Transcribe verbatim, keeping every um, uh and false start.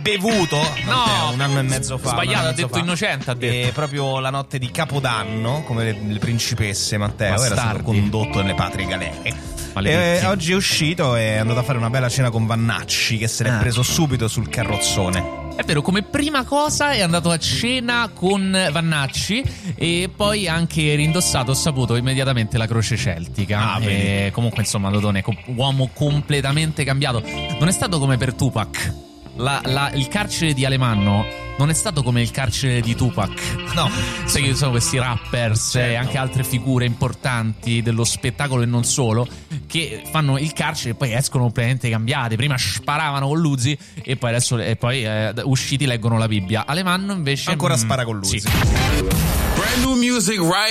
bevuto No, un anno e mezzo fa. Sbagliato, ha detto fa. innocente. Ha detto. E proprio la notte di Capodanno, come le, le principesse, Matteo, Bastardi. era stato condotto nelle patrie galere. E oggi è uscito e è andato a fare una bella cena con Vannacci, che se l'è ah. preso subito sul carrozzone. È vero, come prima cosa è andato a cena con Vannacci e poi anche rindossato, ho saputo, immediatamente la croce celtica. Ah, e comunque insomma Dodone, uomo completamente cambiato. Non è stato come per Tupac. La, la, il carcere di Alemanno non è stato come il carcere di Tupac. No. Sai che ci sono questi rappers e certo. anche altre figure importanti dello spettacolo e non solo, che fanno il carcere e poi escono completamente cambiati. Prima sparavano con l'Uzi e poi adesso e poi eh, usciti leggono la Bibbia. Alemanno invece ancora mh, spara con l'Uzi. Sì. Brand new music right